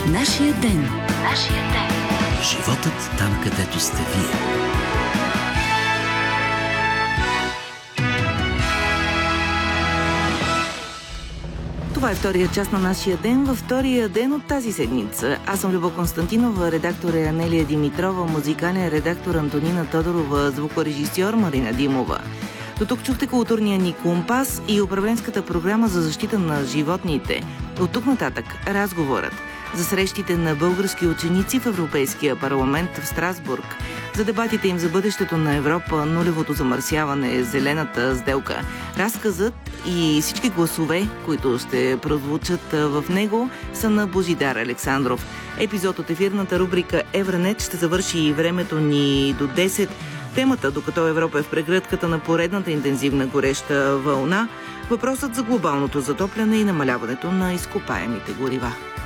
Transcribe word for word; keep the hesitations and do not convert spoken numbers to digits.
Нашия ден. Нашия ден. Животът там, където сте вие. Това е втория част на нашия ден, във втория ден от тази седмица. Аз съм Любов Константинова, редактор е Анелия Димитрова, музикален редактор Антонина Тодорова, звукорежисьор Марина Димова. До тук чухте културния ни компас и управленската програма за защита на животните. От тук нататък разговорът за срещите на български ученици в Европейския парламент в Страсбург, за дебатите им за бъдещето на Европа, нулевото замърсяване, зелената сделка. Разказът и всички гласове, които ще прозвучат в него, са на Божидар Александров. Епизод от ефирната рубрика Евранет ще завърши времето ни до десет. Темата, докато Европа е в прегръдката на поредната интензивна гореща вълна, въпросът за глобалното затопляне и намаляването на изкопаемите горива.